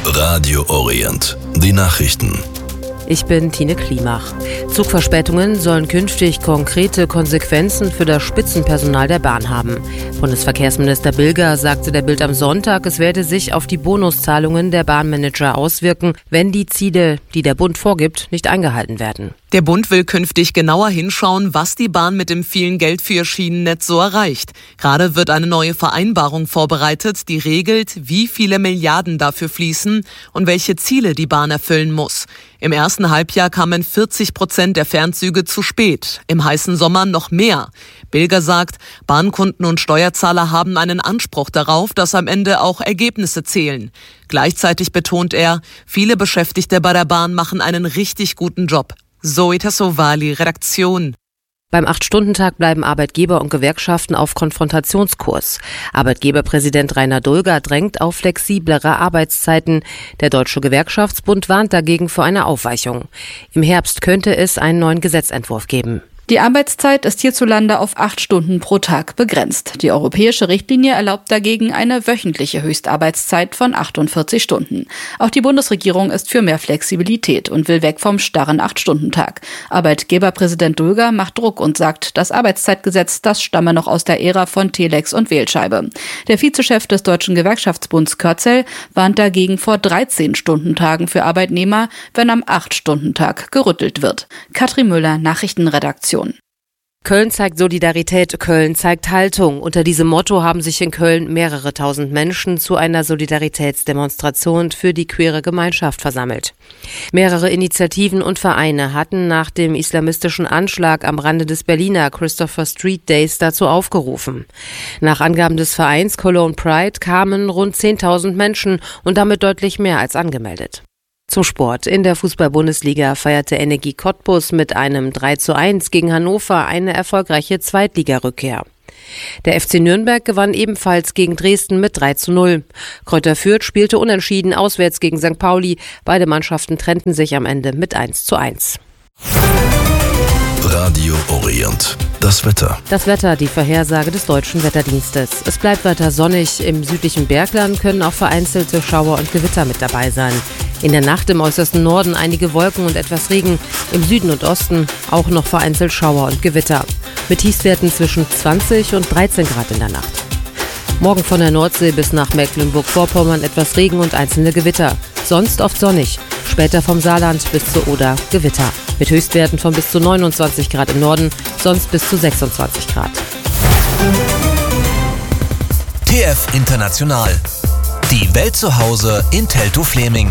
Radio Orient. Die Nachrichten. Ich bin Tine Klimach. Zugverspätungen sollen künftig konkrete Konsequenzen für das Spitzenpersonal der Bahn haben. Bundesverkehrsminister Bilger sagte der Bild am Sonntag, es werde sich auf die Bonuszahlungen der Bahnmanager auswirken, wenn die Ziele, die der Bund vorgibt, nicht eingehalten werden. Der Bund will künftig genauer hinschauen, was die Bahn mit dem vielen Geld für ihr Schienennetz so erreicht. Gerade wird eine neue Vereinbarung vorbereitet, die regelt, wie viele Milliarden dafür fließen und welche Ziele die Bahn erfüllen muss. Im ersten Halbjahr kamen 40% der Fernzüge zu spät, im heißen Sommer noch mehr. Bilger sagt, Bahnkunden und Steuerzahler haben einen Anspruch darauf, dass am Ende auch Ergebnisse zählen. Gleichzeitig betont er, viele Beschäftigte bei der Bahn machen einen richtig guten Job. Zoe Tassovali, Redaktion. Beim 8-Stunden-Tag bleiben Arbeitgeber und Gewerkschaften auf Konfrontationskurs. Arbeitgeberpräsident Rainer Dulger drängt auf flexiblere Arbeitszeiten. Der Deutsche Gewerkschaftsbund warnt dagegen vor einer Aufweichung. Im Herbst könnte es einen neuen Gesetzentwurf geben. Die Arbeitszeit ist hierzulande auf 8 Stunden pro Tag begrenzt. Die europäische Richtlinie erlaubt dagegen eine wöchentliche Höchstarbeitszeit von 48 Stunden. Auch die Bundesregierung ist für mehr Flexibilität und will weg vom starren 8-Stunden-Tag. Arbeitgeberpräsident Dulger macht Druck und sagt, das Arbeitszeitgesetz, das stamme noch aus der Ära von Telex und Wählscheibe. Der Vizechef des Deutschen Gewerkschaftsbunds Körzel warnt dagegen vor 13-Stunden-Tagen für Arbeitnehmer, wenn am 8-Stunden-Tag gerüttelt wird. Katrin Müller, Nachrichtenredaktion. Köln zeigt Solidarität, Köln zeigt Haltung. Unter diesem Motto haben sich in Köln mehrere tausend Menschen zu einer Solidaritätsdemonstration für die queere Gemeinschaft versammelt. Mehrere Initiativen und Vereine hatten nach dem islamistischen Anschlag am Rande des Berliner Christopher Street Days dazu aufgerufen. Nach Angaben des Vereins Cologne Pride kamen rund 10.000 Menschen und damit deutlich mehr als angemeldet. Zum Sport. In der Fußball-Bundesliga feierte Energie Cottbus mit einem 3:1 gegen Hannover eine erfolgreiche Zweitligarückkehr. Der FC Nürnberg gewann ebenfalls gegen Dresden mit 3:0. Kräuter Fürth spielte unentschieden auswärts gegen St. Pauli. Beide Mannschaften trennten sich am Ende mit 1:1. Radio Orient. Das Wetter. Das Wetter, die Vorhersage des Deutschen Wetterdienstes. Es bleibt weiter sonnig. Im südlichen Bergland können auch vereinzelte Schauer und Gewitter mit dabei sein. In der Nacht im äußersten Norden einige Wolken und etwas Regen. Im Süden und Osten auch noch vereinzelt Schauer und Gewitter. Mit Tiefstwerten zwischen 20 und 13 Grad in der Nacht. Morgen von der Nordsee bis nach Mecklenburg-Vorpommern etwas Regen und einzelne Gewitter. Sonst oft sonnig. Später vom Saarland bis zur Oder Gewitter. Mit Höchstwerten von bis zu 29 Grad im Norden, sonst bis zu 26 Grad. TF International. Die Welt zu Hause in Teltow-Fläming.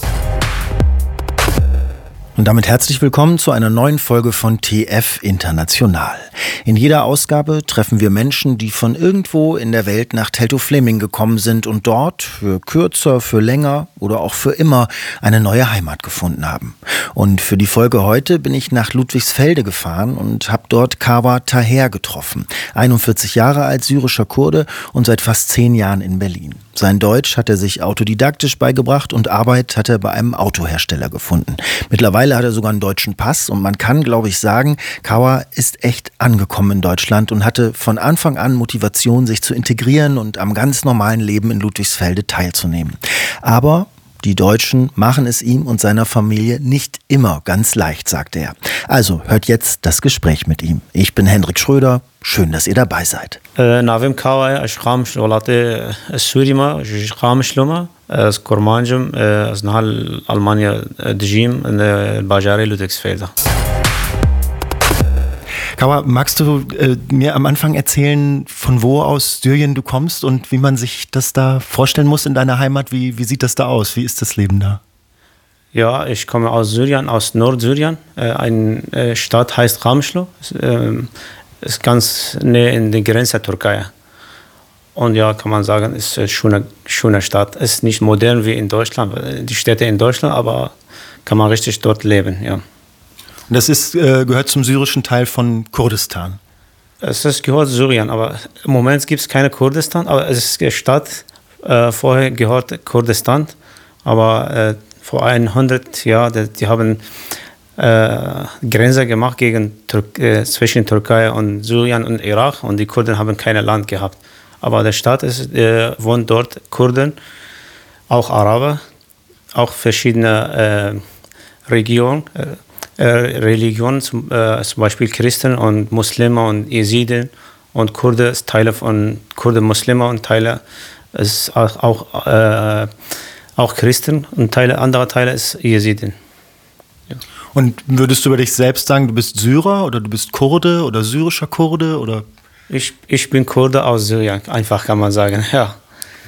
Und damit herzlich willkommen zu einer neuen Folge von TF International. In jeder Ausgabe treffen wir Menschen, die von irgendwo in der Welt nach Teltow-Fläming gekommen sind und dort für kürzer, für länger oder auch für immer eine neue Heimat gefunden haben. Und für die Folge heute bin ich nach Ludwigsfelde gefahren und habe dort Kawa Taher getroffen. 41 Jahre alt, syrischer Kurde und seit fast 10 Jahren in Berlin. Sein Deutsch hat er sich autodidaktisch beigebracht und Arbeit hat er bei einem Autohersteller gefunden. Mittlerweile hat er sogar einen deutschen Pass und man kann, glaube ich, sagen, Kawa ist echt angekommen in Deutschland und hatte von Anfang an Motivation, sich zu integrieren und am ganz normalen Leben in Ludwigsfelde teilzunehmen. Aber die Deutschen machen es ihm und seiner Familie nicht immer ganz leicht, sagt er. Also hört jetzt das Gespräch mit ihm. Ich bin Hendrik Schröder. Schön, dass ihr dabei seid. ناویم کاوای اشخامش ولات سوری ما خامش لما از کرمانجم از نهال آلمانیا دجیم الباجاري لودویgsfelde. Kawa, magst du mir am Anfang erzählen, von wo aus Syrien du kommst und wie man sich das da vorstellen muss in deiner Heimat? Wie sieht das da aus? Wie ist das Leben da? Ja, ich komme aus Syrien, aus Nordsyrien. Eine Stadt heißt Ramschlo. Ist ganz näher in der Grenze Türkei. Und ja, kann man sagen, ist eine schöne Stadt. Ist nicht modern wie in Deutschland, die Städte in Deutschland, aber kann man richtig dort leben, ja. Das gehört zum syrischen Teil von Kurdistan. Gehört Syrien, aber im Moment gibt es keine Kurdistan, aber es ist eine Stadt, vorher gehört Kurdistan, aber vor 100 Jahren, die haben Grenze gemacht zwischen Türkei und Syrien und Irak und die Kurden haben kein Land gehabt. Aber der Staat wohnt dort Kurden, auch Araber, auch verschiedene Religionen, zum Beispiel Christen und Muslime und Jesiden und Kurden, Teile von Kurden, Muslime und Teile ist auch Christen und andere Teile ist Jesiden. Ja. Und würdest du über dich selbst sagen, du bist Syrer oder du bist Kurde oder syrischer Kurde oder? Ich bin Kurde aus Syrien, einfach kann man sagen, ja.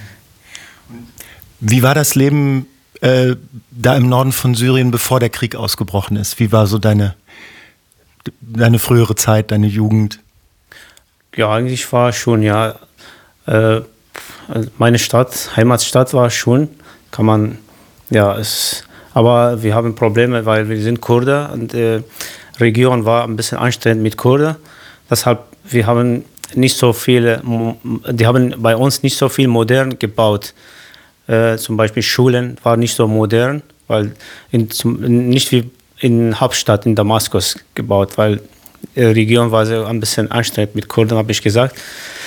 Wie war das Leben da im Norden von Syrien, bevor der Krieg ausgebrochen ist? Wie war so deine frühere Zeit, deine Jugend? Ja, eigentlich war schon, ja, meine Heimatstadt war schon, kann man, ja, aber wir haben Probleme, weil wir sind Kurden und die Region war ein bisschen anstrengend mit Kurden. Deshalb, wir haben nicht so viele, die haben bei uns nicht so viel modern gebaut. Zum Beispiel Schulen waren nicht so modern, weil nicht wie in Hauptstadt in Damaskus gebaut, weil die Region war so ein bisschen anstrengend mit Kurden, habe ich gesagt.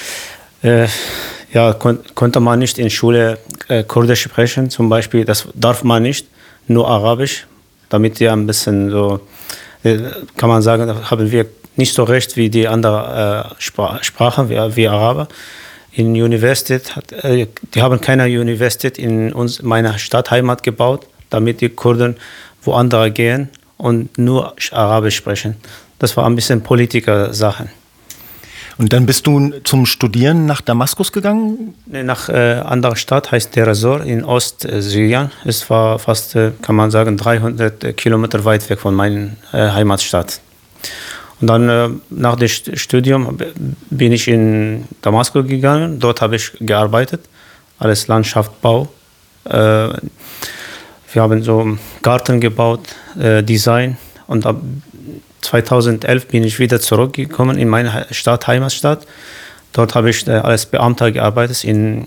Ja, konnte man nicht in Schule Kurdisch sprechen, zum Beispiel, das darf man nicht, nur Arabisch, damit die ein bisschen so, kann man sagen, da haben wir nicht so recht wie die anderen Sprachen, wie Araber. In Universität, die haben keine Universität in meiner Stadt, Heimat gebaut, damit die Kurden woanders gehen und nur Arabisch sprechen. Das war ein bisschen Politiker-Sache. Und dann bist du zum Studieren nach Damaskus gegangen? Nach anderer Stadt, heißt Deir ez-Zor, in Ostsyrien. Es war fast, kann man sagen, 300 Kilometer weit weg von meiner Heimatstadt. Und dann nach dem Studium bin ich in Damaskus gegangen. Dort habe ich gearbeitet, als Landschaftsbau. Wir haben so Garten gebaut, Design. Und ab 2011 bin ich wieder zurückgekommen in meine Heimatstadt. Dort habe ich als Beamter gearbeitet in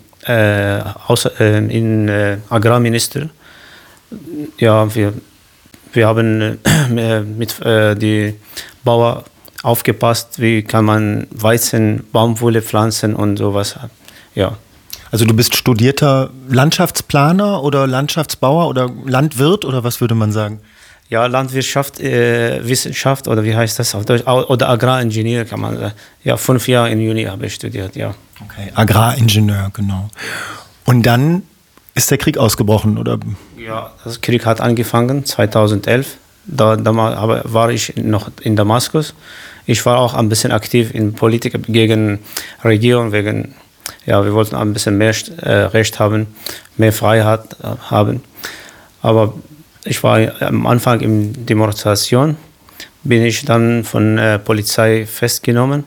Agrarminister. Ja, wir haben mit die Bauern aufgepasst, wie kann man Weizen, Baumwolle pflanzen und sowas. Ja. Also du bist studierter Landschaftsplaner oder Landschaftsbauer oder Landwirt oder was würde man sagen? Ja, Landwirtschaft, Wissenschaft oder wie heißt das auf Deutsch? Oder Agraringenieur kann man sagen. Ja, 5 Jahre in Juni habe ich studiert, ja. Okay, Agraringenieur, genau. Und dann ist der Krieg ausgebrochen, oder? Ja, der Krieg hat angefangen 2011. Da war ich noch in Damaskus. Ich war auch ein bisschen aktiv in Politik gegen Regierung, ja, wir wollten ein bisschen mehr Recht haben, mehr Freiheit haben. Aber ich war am Anfang in Demonstration, bin ich dann von Polizei festgenommen.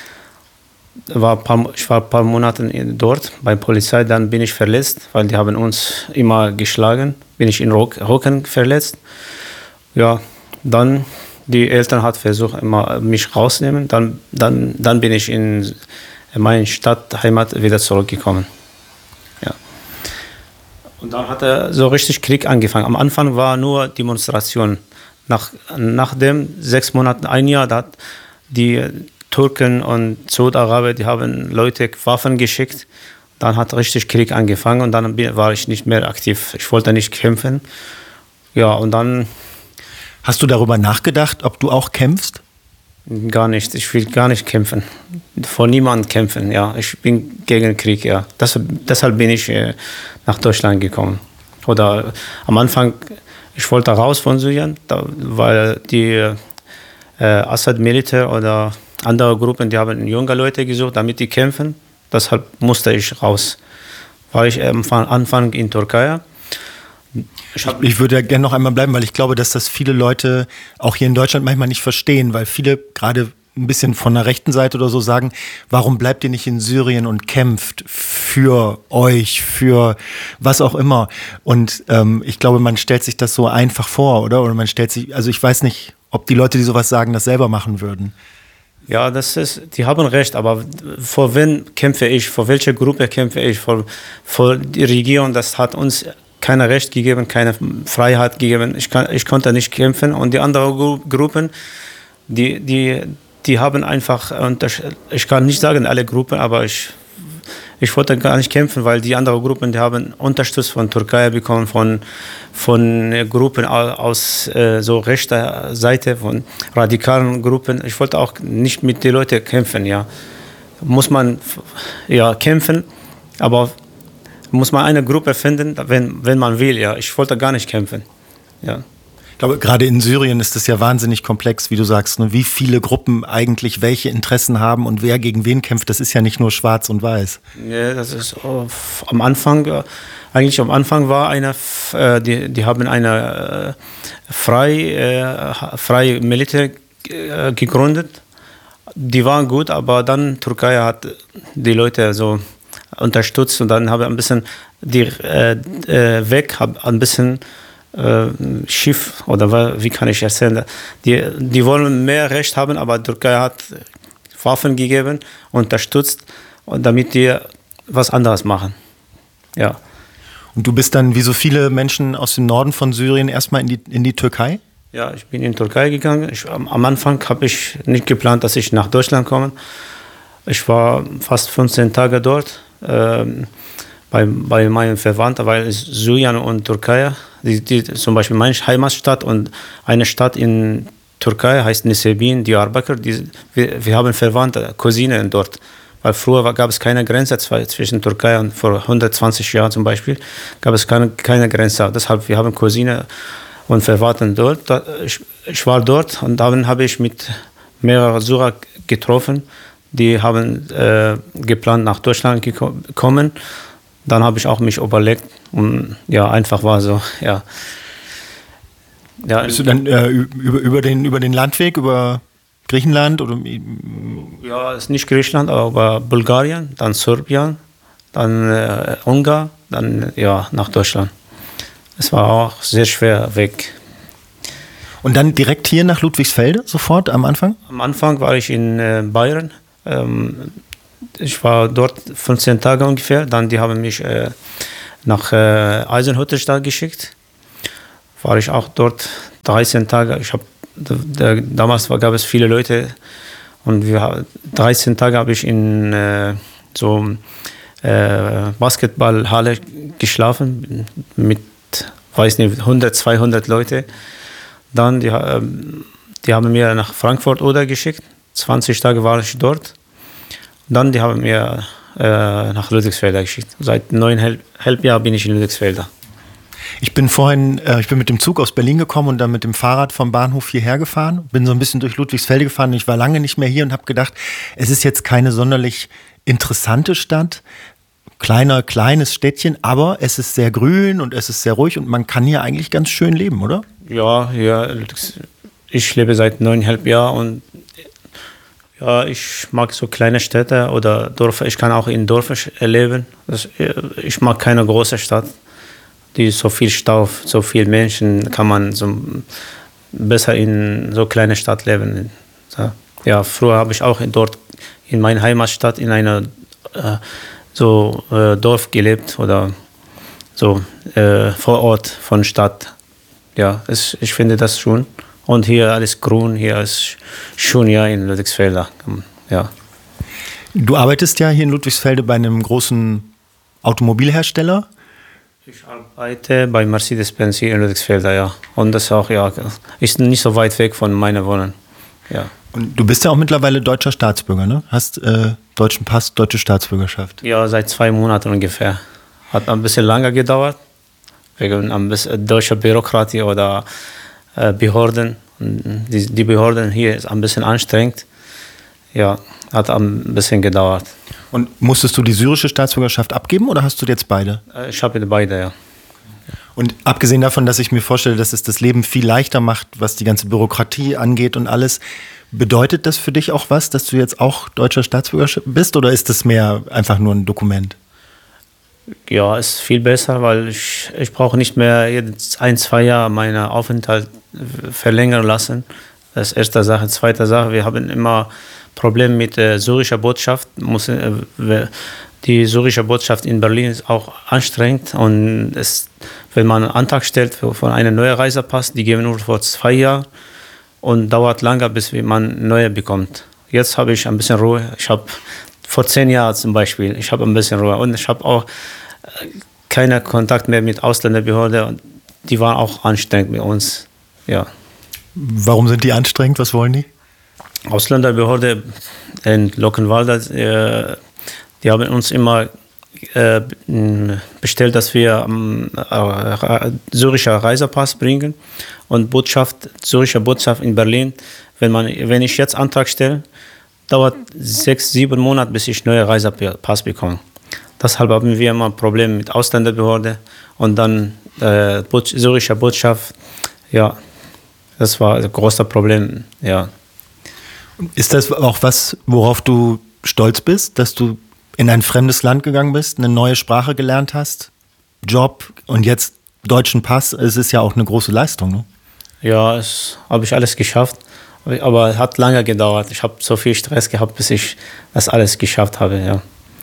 Ich war ein paar Monate dort bei Polizei, dann bin ich verletzt, weil die haben uns immer geschlagen, bin ich in Rücken verletzt. Ja, dann die Eltern hat versucht, immer mich rauszunehmen. Dann bin ich in meine Heimat wieder zurückgekommen. Ja. Und dann hat so richtig Krieg angefangen. Am Anfang war nur Demonstration. Nachdem 6 Monaten, ein Jahr, da hat die Türken und Saudi-Araber, die haben Leute Waffen geschickt. Dann hat richtig Krieg angefangen und dann war ich nicht mehr aktiv. Ich wollte nicht kämpfen. Ja, und dann... Hast du darüber nachgedacht, ob du auch kämpfst? Gar nicht. Ich will gar nicht kämpfen. Vor niemandem kämpfen, ja. Ich bin gegen Krieg, ja. Deshalb bin ich nach Deutschland gekommen. Oder am Anfang, ich wollte raus von Syrien, weil die Assad-Militär oder andere Gruppen, die haben junge Leute gesucht, damit die kämpfen. Deshalb musste ich raus. War ich am Anfang in Türkei. Ich würde ja gerne noch einmal bleiben, weil ich glaube, dass das viele Leute auch hier in Deutschland manchmal nicht verstehen, weil viele gerade ein bisschen von der rechten Seite oder so sagen, warum bleibt ihr nicht in Syrien und kämpft für euch, für was auch immer? Und ich glaube, man stellt sich das so einfach vor, oder? Oder man stellt sich, also ich weiß nicht, ob die Leute, die sowas sagen, das selber machen würden. Ja, die haben recht, aber vor wen kämpfe ich? Vor welcher Gruppe kämpfe ich? Vor die Regierung, das hat uns kein Recht gegeben, keine Freiheit gegeben. Ich konnte nicht kämpfen. Und die anderen Gruppen, die haben einfach, ich kann nicht sagen alle Gruppen, aber ich wollte gar nicht kämpfen, weil die anderen Gruppen, die haben Unterstützung von Türkei bekommen, von Gruppen aus so rechter Seite, von radikalen Gruppen. Ich wollte auch nicht mit den Leuten kämpfen, ja. Muss man ja kämpfen, aber muss man eine Gruppe finden, wenn man will, ja. Ich wollte gar nicht kämpfen, ja. Ich glaube, gerade in Syrien ist es ja wahnsinnig komplex, wie du sagst, ne? Wie viele Gruppen eigentlich welche Interessen haben und wer gegen wen kämpft. Das ist ja nicht nur schwarz und weiß. Ja, das ist am Anfang war eine, die haben eine freie Militär gegründet. Die waren gut, aber dann Türkei hat die Leute so unterstützt und dann habe ein bisschen die hab ein bisschen Schiff, oder wie kann ich erzählen, die wollen mehr Recht haben, aber die Türkei hat Waffen gegeben, unterstützt, und damit die was anderes machen. Ja. Und du bist dann, wie so viele Menschen aus dem Norden von Syrien, erstmal in die Türkei? Ja, ich bin in die Türkei gegangen. Am Anfang habe ich nicht geplant, dass ich nach Deutschland komme. Ich war fast 15 Tage dort. Bei meinen Verwandten, weil es Syrien und Türkei, die zum Beispiel meine Heimatstadt und eine Stadt in Türkei heißt Nisebin, Diyarbakır. Wir haben Verwandte, Cousinen dort. Weil früher gab es keine Grenze zwischen Türkei und vor 120 Jahren zum Beispiel gab es keine Grenze. Deshalb wir haben Cousinen und Verwandte dort. Ich war dort und dann habe ich mit mehreren Syrer getroffen. Die haben geplant, nach Deutschland kommen. Dann habe ich auch mich überlegt und ja, einfach war so, ja. Bist du dann über den Landweg, über Griechenland oder? Ja, ist nicht Griechenland, aber Bulgarien, dann Serbien, dann Ungarn, dann ja, nach Deutschland. Es war auch sehr schwer Weg. Und dann direkt hier nach Ludwigsfelde, sofort am Anfang? Am Anfang war ich in Bayern. Ich war dort 15 Tage ungefähr. Dann die haben mich nach Eisenhüttenstadt geschickt. War ich auch dort 13 Tage. Damals gab es viele Leute und 13 Tage habe ich in Basketballhalle geschlafen mit, weiß nicht, 100, 200 Leute. Dann die haben mir nach Frankfurt oder geschickt. 20 Tage war ich dort. Dann die haben mir nach Ludwigsfelde geschickt. Seit 9,5 Jahren bin ich in Ludwigsfelde. Ich bin mit dem Zug aus Berlin gekommen und dann mit dem Fahrrad vom Bahnhof hierher gefahren. Bin so ein bisschen durch Ludwigsfelde gefahren und ich war lange nicht mehr hier und habe gedacht, es ist jetzt keine sonderlich interessante Stadt. Kleines Städtchen, aber es ist sehr grün und es ist sehr ruhig und man kann hier eigentlich ganz schön leben, oder? Ja, ich lebe seit 9,5 Jahren und ja, ich mag so kleine Städte oder Dörfer. Ich kann auch in Dörfern leben. Ich mag keine große Stadt, die so viel Stau, so viele Menschen, kann man so besser in so kleine Stadt leben. Ja, früher habe ich auch dort in meiner Heimatstadt in einer Dorf gelebt oder so vor Ort von Stadt. Ja, ich finde das schon. Und hier alles grün, hier ist schön, ja, in Ludwigsfelde. Ja. Du arbeitest ja hier in Ludwigsfelde bei einem großen Automobilhersteller. Ich arbeite bei Mercedes-Benz hier in Ludwigsfelde, ja. Und das auch, ja, ist nicht so weit weg von meiner Wohnung. Ja. Und du bist ja auch mittlerweile deutscher Staatsbürger, ne? Hast deutschen Pass, deutsche Staatsbürgerschaft. Ja, seit 2 Monaten ungefähr. Hat ein bisschen länger gedauert, wegen ein bisschen deutscher Bürokratie oder Behörden. Die Behörden hier ist ein bisschen anstrengend. Ja, hat ein bisschen gedauert. Und musstest du die syrische Staatsbürgerschaft abgeben oder hast du jetzt beide? Ich habe beide, ja. Und abgesehen davon, dass ich mir vorstelle, dass es das Leben viel leichter macht, was die ganze Bürokratie angeht und alles, bedeutet das für dich auch was, dass du jetzt auch deutscher Staatsbürger bist oder ist das mehr einfach nur ein Dokument? Ja, ist viel besser, weil ich brauche nicht mehr jetzt 1-2 Jahre meinen Aufenthalt verlängern lassen. Das ist erste Sache. Zweite Sache, wir haben immer Probleme mit der syrischen Botschaft. Die syrische Botschaft in Berlin ist auch anstrengend und wenn man einen Antrag stellt für einen neuen Reisepass, die geben nur vor 2 Jahren und dauert lange, bis man einen neuen bekommt. Jetzt habe ich ein bisschen Ruhe. Ich habe vor 10 Jahren zum Beispiel. Ich habe ein bisschen Ruhe und ich habe auch keinen Kontakt mehr mit Ausländerbehörde. Und die waren auch anstrengend mit uns. Ja. Warum sind die anstrengend? Was wollen die? Ausländerbehörde in Luckenwalde, die haben uns immer bestellt, dass wir syrischer Reisepass bringen und syrische Botschaft in Berlin. Wenn ich jetzt Antrag stelle, dauert 6-7 Monate, bis ich neue Reisepass bekomme. Deshalb haben wir immer Probleme mit Ausländerbehörde und dann syrische Botschaft. Ja, das war ein großes Problem. Ja. Ist das auch was, worauf du stolz bist, dass du in ein fremdes Land gegangen bist, eine neue Sprache gelernt hast, Job und jetzt deutschen Pass? Es ist ja auch eine große Leistung, ne? Ja, das habe ich alles geschafft, aber es hat lange gedauert. Ich habe so viel Stress gehabt, bis ich das alles geschafft habe, ja.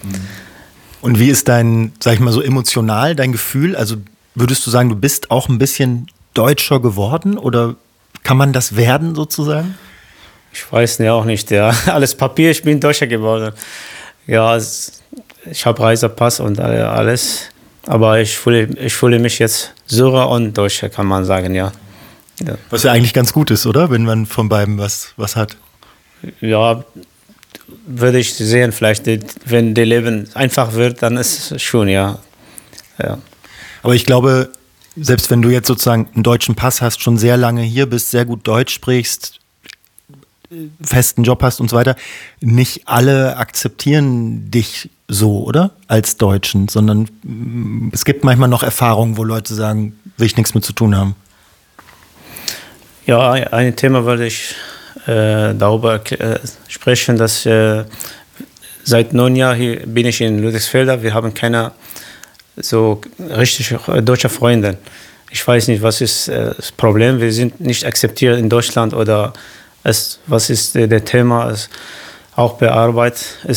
Und wie ist dein, sag ich mal so emotional, dein Gefühl? Also würdest du sagen, du bist auch ein bisschen deutscher geworden oder kann man das werden sozusagen? Ich weiß ja auch nicht, ja. Alles Papier, ich bin Deutscher geworden. Ja, ich habe Reisepass und alles, aber ich fühle mich jetzt Syrer und Deutscher, kann man sagen, ja. Ja. Was ja eigentlich ganz gut ist, oder? Wenn man von beiden was hat. Ja, würde ich sehen, vielleicht, wenn das Leben einfach wird, dann ist es schon, ja. Ja. Aber ich glaube, selbst wenn du jetzt sozusagen einen deutschen Pass hast, schon sehr lange hier bist, sehr gut Deutsch sprichst, festen Job hast und so weiter, nicht alle akzeptieren dich so, oder? Als Deutschen, sondern es gibt manchmal noch Erfahrungen, wo Leute sagen, will ich nichts mit zu tun haben. Ja, ein Thema würde ich darüber sprechen, dass seit 9 Jahren hier bin ich in Ludwigsfelde. Wir haben keine so richtig deutsche Freunde. Ich weiß nicht, was ist das Problem. Wir sind nicht akzeptiert in Deutschland oder was ist das Thema? Auch bei Arbeit.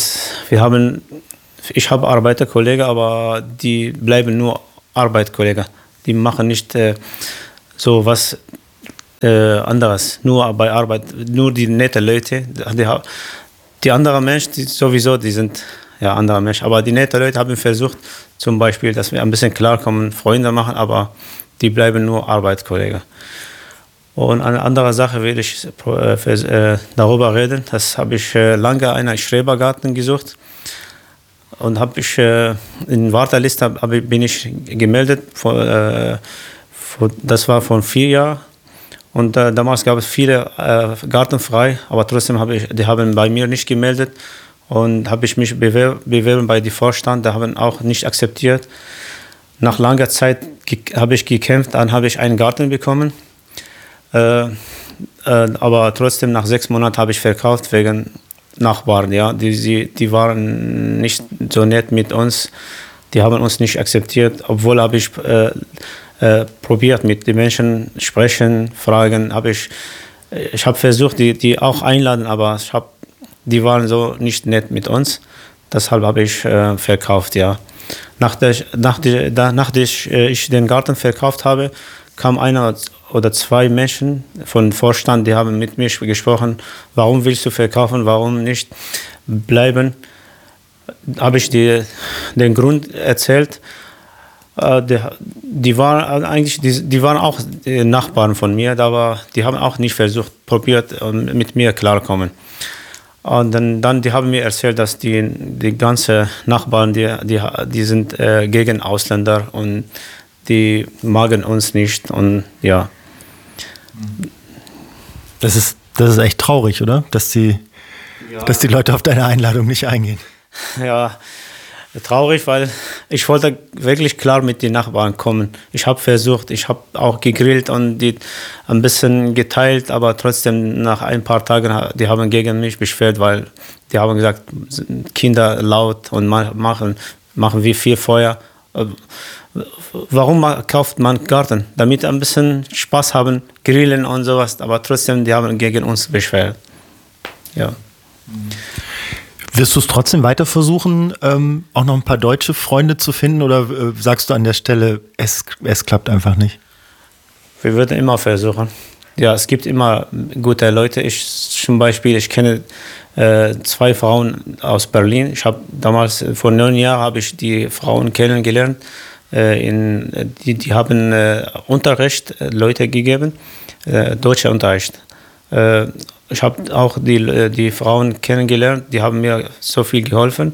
Ich habe Arbeiterkollegen, aber die bleiben nur Arbeitskollegen. Die machen nicht so was anderes. Nur bei Arbeit, nur die nette Leute. Die anderen Menschen, die sind ja andere Menschen. Aber die nette Leute haben versucht, zum Beispiel, dass wir ein bisschen klarkommen, Freunde machen, aber die bleiben nur Arbeitskollegen. Und eine andere Sache will ich darüber reden. Das habe ich lange einen Schrebergarten gesucht und habe ich in Warteliste bin ich gemeldet. Das war vor 4 Jahren und damals gab es viele Garten frei, aber trotzdem die haben bei mir nicht gemeldet und habe ich mich beworben bei dem Vorstand. Da haben auch nicht akzeptiert. Nach langer Zeit habe ich gekämpft, dann habe ich einen Garten bekommen. Aber trotzdem nach 6 Monaten habe ich verkauft wegen Nachbarn. Ja. Die waren nicht so nett mit uns. Die haben uns nicht akzeptiert, obwohl habe ich probiert mit den Menschen sprechen, fragen. Ich habe versucht, die auch einladen, aber die waren so nicht nett mit uns. Deshalb habe ich verkauft. Ja. Nachdem ich den Garten verkauft habe, kam einer oder 2 Menschen von Vorstand, die haben mit mir gesprochen, warum willst du verkaufen, warum nicht bleiben. Habe ich den Grund erzählt. Die waren auch Nachbarn von mir, aber die haben auch nicht probiert, mit mir klarkommen. Und dann die haben mir erzählt, dass die ganzen Nachbarn, die sind gegen Ausländer und die mögen uns nicht und ja. Das ist echt traurig, oder? Dass die Leute auf deine Einladung nicht eingehen. Ja, traurig, weil ich wollte wirklich klar mit den Nachbarn kommen. Ich habe versucht, ich habe auch gegrillt und die ein bisschen geteilt, aber trotzdem nach ein paar Tagen, die haben gegen mich beschwert, weil die haben gesagt, Kinder laut und machen wie viel Feuer. Warum kauft man Garten? Damit ein bisschen Spaß haben, grillen und sowas, aber trotzdem, die haben gegen uns beschwert. Ja. Wirst du es trotzdem weiter versuchen, auch noch ein paar deutsche Freunde zu finden oder sagst du an der Stelle, es klappt einfach nicht? Wir würden immer versuchen. Ja, es gibt immer gute Leute. Zum Beispiel, ich kenne 2 Frauen aus Berlin. Ich habe damals, vor 9 Jahren, habe ich die Frauen kennengelernt. Die haben Unterricht, Leute gegeben, deutscher Unterricht. Ich habe auch die Frauen kennengelernt, die haben mir so viel geholfen.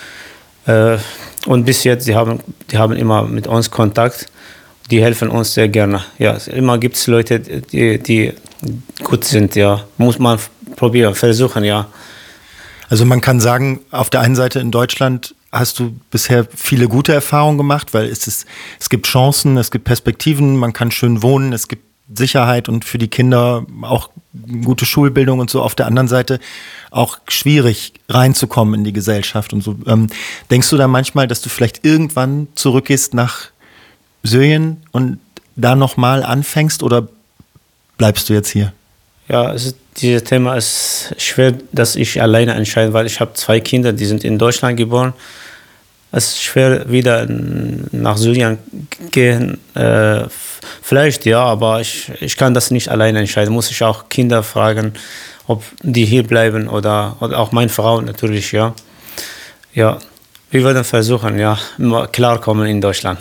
Und bis jetzt, die haben immer mit uns Kontakt, die helfen uns sehr gerne. Ja, immer gibt es Leute, die gut sind, ja. Muss man probieren, versuchen, ja. Also man kann sagen, auf der einen Seite in Deutschland hast du bisher viele gute Erfahrungen gemacht, weil es gibt Chancen, es gibt Perspektiven, man kann schön wohnen, es gibt Sicherheit und für die Kinder auch gute Schulbildung und so. Auf der anderen Seite auch schwierig reinzukommen in die Gesellschaft und so. Denkst du da manchmal, dass du vielleicht irgendwann zurückgehst nach Syrien und da nochmal anfängst oder bleibst du jetzt hier? Ja, dieses Thema ist schwer, dass ich alleine entscheide, weil ich habe 2 Kinder, die sind in Deutschland geboren. Es ist schwer, wieder nach Syrien gehen. Vielleicht ja, aber ich kann das nicht alleine entscheiden. Muss ich auch Kinder fragen, ob die hier bleiben oder auch meine Frau natürlich, ja. Ja, wir werden versuchen, ja, klarkommen in Deutschland.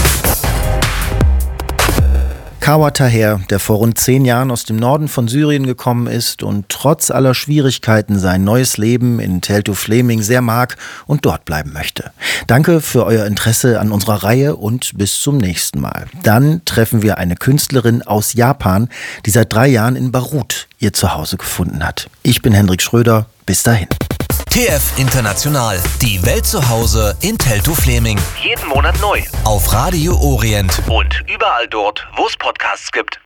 Kawa Taher, der vor rund 10 Jahren aus dem Norden von Syrien gekommen ist und trotz aller Schwierigkeiten sein neues Leben in Teltow-Fläming sehr mag und dort bleiben möchte. Danke für euer Interesse an unserer Reihe und bis zum nächsten Mal. Dann treffen wir eine Künstlerin aus Japan, die seit 3 Jahren in Beirut ihr Zuhause gefunden hat. Ich bin Hendrik Schröder. Bis dahin. TF International. Die Welt zu Hause in Teltow-Fläming. Jeden Monat neu. Auf Radio Orient. Und überall dort, wo es Podcasts gibt.